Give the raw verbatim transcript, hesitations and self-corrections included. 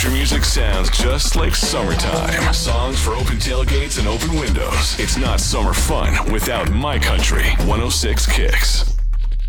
country music sounds just like summertime. Songs for open tailgates and open windows. It's not summer fun without My Country one oh six Kicks.